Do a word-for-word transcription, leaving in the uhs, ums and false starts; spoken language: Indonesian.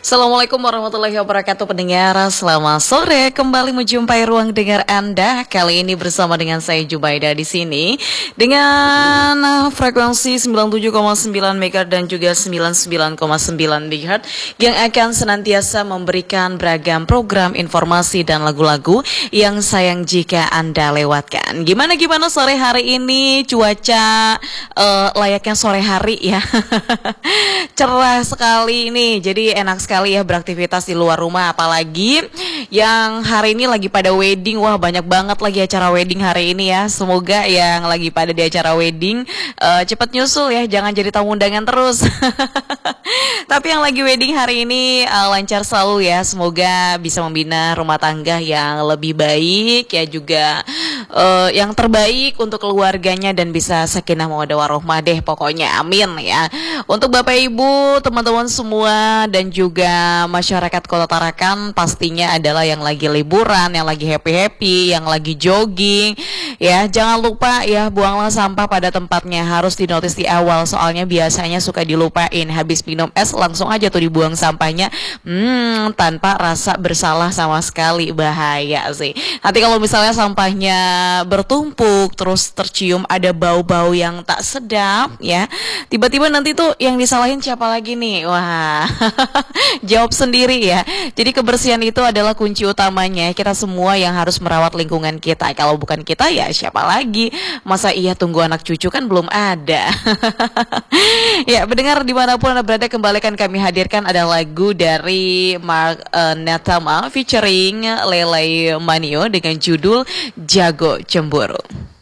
Assalamualaikum warahmatullahi wabarakatuh pendengar. Selamat sore, kembali menjumpai ruang dengar Anda. Kali ini bersama dengan saya Jubaida di sini dengan uh, frekuensi sembilan puluh tujuh koma sembilan megahertz dan juga sembilan puluh sembilan koma sembilan megahertz yang akan senantiasa memberikan beragam program, informasi dan lagu-lagu yang sayang jika Anda lewatkan. Gimana gimana sore hari ini, cuaca uh, layaknya sore hari ya. Cerah sekali ini, jadi enak sekali ya beraktivitas di luar rumah. Apalagi yang hari ini lagi pada wedding. Wah, banyak banget lagi acara wedding hari ini ya. Semoga yang lagi pada di acara wedding uh, cepat nyusul ya, jangan jadi tamu undangan terus. Tapi yang lagi wedding hari ini uh, lancar selalu ya. Semoga bisa membina rumah tangga yang lebih baik ya, juga uh, yang terbaik untuk keluarganya dan bisa sakinah mawaddah warahmah deh pokoknya, amin ya. Untuk Bapak Ibu, teman-teman semua dan juga masyarakat Kota Tarakan pastinya adalah yang lagi liburan, yang lagi happy-happy, yang lagi jogging ya. Jangan lupa ya, buanglah sampah pada tempatnya, harus dinotis di awal soalnya biasanya suka dilupain. Habis minum es langsung aja tuh dibuang sampahnya, hmm, tanpa rasa bersalah sama sekali, bahaya sih. Nanti kalau misalnya sampahnya bertumpuk terus tercium ada bau-bau yang tak sedap ya, tiba-tiba nanti tuh yang disalahin siapa lagi nih? Wah, jawab sendiri ya. Jadi kebersihan itu adalah kunci utamanya. Kita semua yang harus merawat lingkungan kita. Kalau bukan kita ya siapa lagi? Masa iya tunggu anak cucu, kan belum ada. Ya, pendengar dimanapun Anda berada, kembali kan kami hadirkan ada lagu dari Mark uh, Natama featuring Lele Manio dengan judul Jago Cemburu.